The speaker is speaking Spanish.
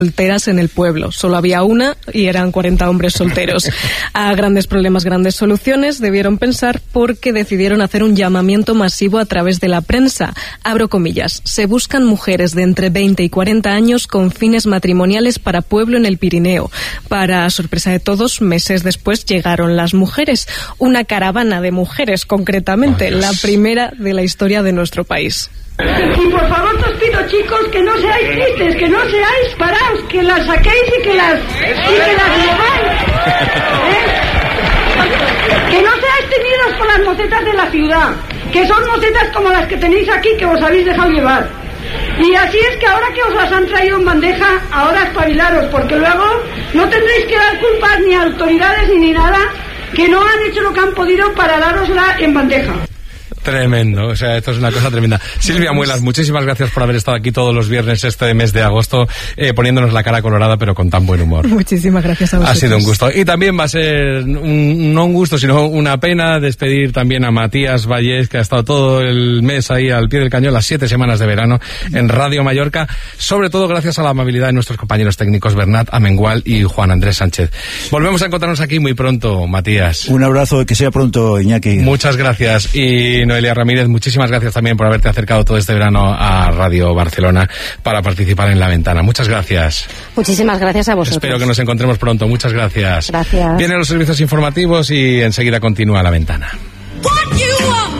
solteras en el pueblo. Solo había una y eran 40 hombres solteros. A grandes problemas, grandes soluciones, debieron pensar, porque decidieron hacer un llamamiento masivo a través de la prensa. Abro comillas: se buscan mujeres de entre 20 y 40 años con fines matrimoniales para pueblo en el Pirineo. Para sorpresa de todos, meses después llegaron las mujeres. Una caravana de mujeres, concretamente, la primera de la historia de nuestro país. Y por favor os pido, chicos, que no seáis tristes, que no seáis parados, que las saquéis y que las lleváis. Que no seáis tenidos por las mocetas de la ciudad, que son mocetas como las que tenéis aquí, que os habéis dejado llevar. Y así es que ahora que os las han traído en bandeja, ahora espabilaros, porque luego no tendréis que dar culpas ni a autoridades ni nada, que no han hecho lo que han podido para darosla en bandeja. Tremendo, o sea, esto es una cosa tremenda. Silvia Muelas, muchísimas gracias por haber estado aquí todos los viernes este mes de agosto, poniéndonos la cara colorada, pero con tan buen humor. Muchísimas gracias a vosotros. Ha sido un gusto. Y también va a ser no un gusto, sino una pena despedir también a Matías Vallés, que ha estado todo el mes ahí al pie del cañón, las 7 semanas de verano en Radio Mallorca, sobre todo gracias a la amabilidad de nuestros compañeros técnicos Bernat Amengual y Juan Andrés Sánchez. Volvemos a encontrarnos aquí muy pronto, Matías. Un abrazo, que sea pronto, Iñaki. Muchas gracias. Y Noelia Ramírez, muchísimas gracias también por haberte acercado todo este verano a Radio Barcelona para participar en La Ventana. Muchas gracias. Muchísimas gracias a vosotros. Espero que nos encontremos pronto. Muchas gracias. Gracias. Vienen los servicios informativos y enseguida continúa La Ventana.